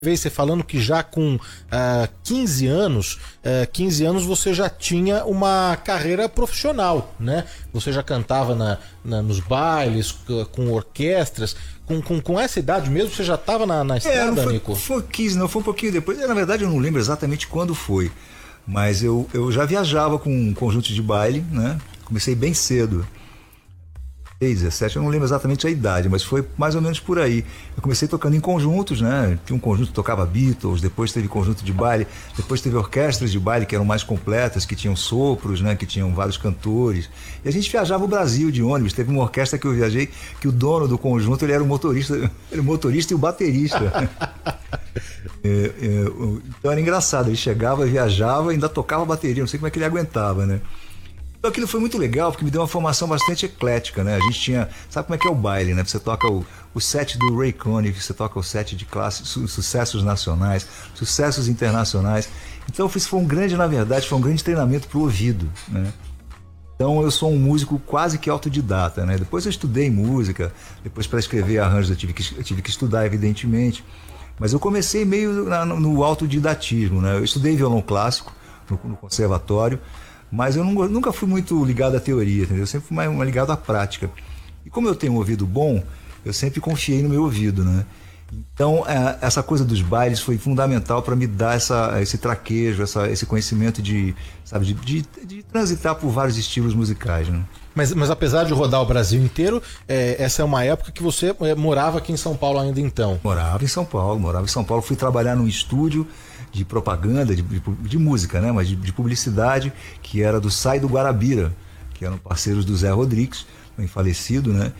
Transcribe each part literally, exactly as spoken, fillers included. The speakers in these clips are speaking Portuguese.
Veio você falando que já com uh, quinze anos, uh, quinze anos você já tinha uma carreira profissional, né? Você já cantava na, na, nos bailes, com orquestras. Com, com, com essa idade mesmo, você já estava na, na estrada, é, não foi, Nico? Foi quinze, não, foi um pouquinho depois. Na verdade, eu não lembro exatamente quando foi. Mas eu, eu já viajava com um conjunto de baile, né? Comecei bem cedo. dezessete, eu não lembro exatamente a idade, mas foi mais ou menos por aí. Eu comecei tocando em conjuntos, né? Tinha um conjunto que tocava Beatles, depois teve conjunto de baile, depois teve orquestras de baile que eram mais completas, que tinham sopros, né? Que tinham vários cantores. E a gente viajava o Brasil de ônibus. Teve uma orquestra que eu viajei, que o dono do conjunto, ele era o motorista, era o motorista e o baterista. é, é, então era engraçado, ele chegava, viajava, ainda tocava bateria, não sei como é que ele aguentava, né? Então aquilo foi muito legal, porque me deu uma formação bastante eclética, né? A gente tinha... Sabe como é que é o baile, né? Você toca o, o set do Ray Conniff, você toca o set de classe, su, sucessos nacionais, sucessos internacionais. Então isso foi um grande, na verdade, foi um grande treinamento para o ouvido, né? Então eu sou um músico quase que autodidata, né? Depois eu estudei música, depois para escrever arranjos eu tive que, eu tive que estudar, evidentemente. Mas eu comecei meio na, no autodidatismo, né? Eu estudei violão clássico no, no conservatório, mas eu não, nunca fui muito ligado à teoria, entendeu? Eu sempre fui mais, mais ligado à prática. E como eu tenho um ouvido bom, eu sempre confiei no meu ouvido, né? Então, é, essa coisa dos bailes foi fundamental para me dar essa, esse traquejo, essa, esse conhecimento de, sabe, de, de, de transitar por vários estilos musicais, né? Mas, mas apesar de rodar o Brasil inteiro, é, essa é uma época que você é, morava aqui em São Paulo ainda então? Morava em São Paulo, morava em São Paulo. Fui trabalhar num estúdio de propaganda, de, de, de música, né? Mas de, de publicidade, que era do Sai do Guarabira, que eram parceiros do Zé Rodrigues, bem falecido, né?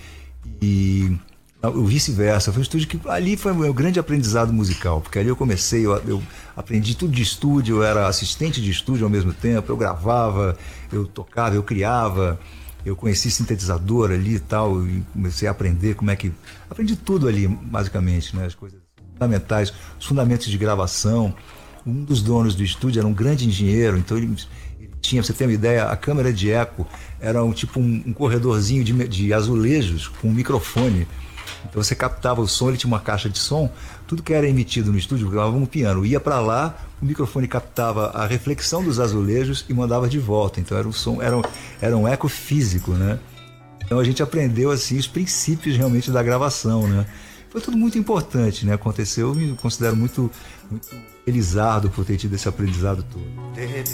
E o vice-versa. Foi um estúdio que ali foi o meu grande aprendizado musical, porque ali eu comecei, eu, eu aprendi tudo de estúdio, eu era assistente de estúdio ao mesmo tempo, eu gravava, eu tocava, eu criava. Eu conheci sintetizador ali e tal, e comecei a aprender como é que... Aprendi tudo ali, basicamente, né? As coisas fundamentais, os fundamentos de gravação. Um dos donos do estúdio era um grande engenheiro, então ele, ele tinha, pra você ter uma ideia, a câmera de eco era um tipo um, um corredorzinho de, de azulejos com um microfone. Então você captava o som, ele tinha uma caixa de som, tudo que era emitido no estúdio, gravava um piano, ia para lá, o microfone captava a reflexão dos azulejos e mandava de volta. Então era um som, era um, era um eco físico, né? Então a gente aprendeu assim os princípios realmente da gravação, né? Foi tudo muito importante, né? Aconteceu, eu me considero muito, muito felizardo por ter tido esse aprendizado todo.